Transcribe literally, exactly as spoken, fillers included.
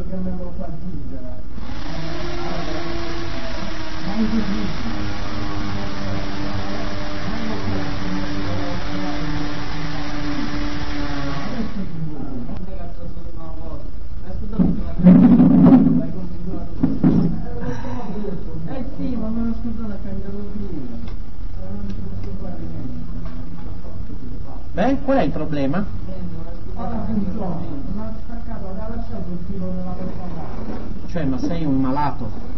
che me lo fa aggiungere. Eh sì, ma me lo scusate a cambiare un video. Beh, qual è il problema? Ora funziona, non ha staccato, ha lasciato il filo nella porta. Cioè, ma sei un malato?